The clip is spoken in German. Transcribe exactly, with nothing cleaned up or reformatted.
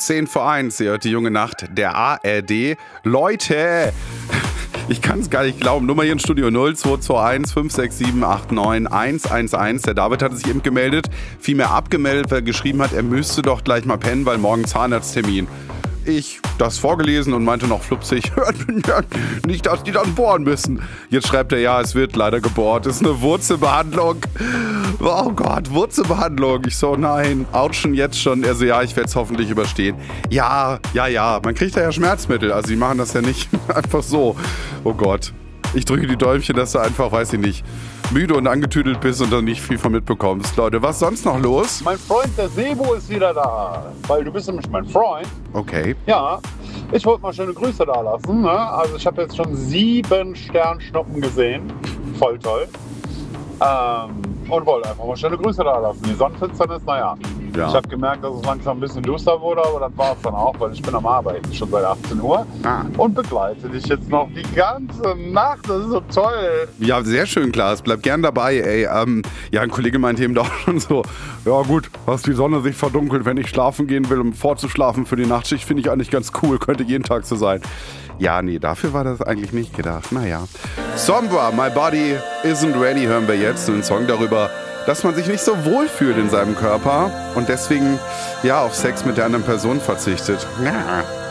zehn vor eins, ihr hört die junge Nacht der A R D. Leute, ich kann es gar nicht glauben. Nummer hier im Studio null zwei zwei eins fünf sechs sieben acht neun eins eins eins. Der David hatte sich eben gemeldet, vielmehr abgemeldet, weil er geschrieben hat, er müsste doch gleich mal pennen, weil morgen Zahnarzttermin. Ich das vorgelesen und meinte noch flupsig, nicht, dass die dann bohren müssen. Jetzt schreibt er, ja, es wird leider gebohrt. Das ist eine Wurzelbehandlung. Oh Gott, Wurzelbehandlung. Ich so, nein, ouchen jetzt schon. Er so, ja, ich werde es hoffentlich überstehen. Ja, ja, ja, man kriegt da ja Schmerzmittel. Also die machen das ja nicht einfach so. Oh Gott. Ich drücke die Däumchen, dass du einfach, weiß ich nicht, müde und angetüdelt bist und dann nicht viel von mitbekommst. Leute, was ist sonst noch los? Mein Freund, der Sebo, ist wieder da. Weil du bist nämlich mein Freund. Okay. Ja, ich wollte mal schöne Grüße da lassen. Ne? Also ich habe jetzt schon sieben Sternschnuppen gesehen. Voll toll. Ähm, und wollte einfach mal schöne Grüße da lassen. Die Sonnenfinsternis, naja. Ja. Ich habe gemerkt, dass es langsam ein bisschen duster wurde, aber das war es dann auch, weil ich bin am Arbeiten, schon seit achtzehn Uhr. Ah. Und begleite dich jetzt noch die ganze Nacht. Das ist so toll. Ja, sehr schön, Klaas. Bleib gern dabei, ey. Ähm, ja, ein Kollege meinte eben doch schon so, ja gut, was die Sonne sich verdunkelt, wenn ich schlafen gehen will, um vorzuschlafen für die Nachtschicht, finde ich eigentlich ganz cool. Könnte jeden Tag so sein. Ja, nee, dafür war das eigentlich nicht gedacht. Naja. Sombra, My Body Isn't Ready hören wir jetzt. Einen Song darüber, dass man sich nicht so wohl fühlt in seinem Körper und deswegen ja auf Sex mit der anderen Person verzichtet. Ja.